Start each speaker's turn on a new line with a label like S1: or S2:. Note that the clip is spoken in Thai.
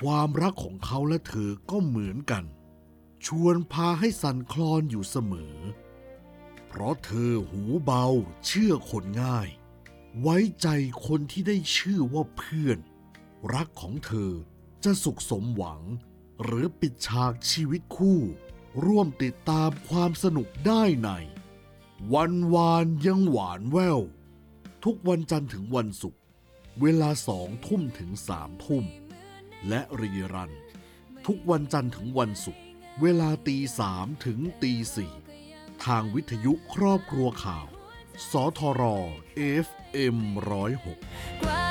S1: ความรักของเขาและเธอก็เหมือนกันชวนพาให้สั่นคลอนอยู่เสมอเพราะเธอหูเบาเชื่อคนง่ายไว้ใจคนที่ได้ชื่อว่าเพื่อนรักของเธอจะสุขสมหวังหรือปิดฉากชีวิตคู่ร่วมติดตามความสนุกได้ในวันวานยังหวานแว่วทุกวันจันทร์ถึงวันศุกร์เวลา2 ทุ่มถึง3 ทุ่มและรีรันทุกวันจันทร์ถึงวันศุกร์เวลา3 ถึง4ทางวิทยุครอบครัวข่าวสทร FM 106